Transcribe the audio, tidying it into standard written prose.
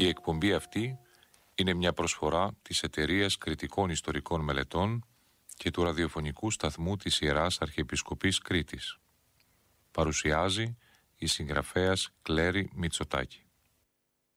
Η εκπομπή αυτή είναι μια προσφορά της Εταιρείας Κρητικών Ιστορικών Μελετών και του ραδιοφωνικού σταθμού της Ιεράς Αρχιεπισκοπής Κρήτης. Παρουσιάζει η συγγραφέας Κλέρη Μητσοτάκη.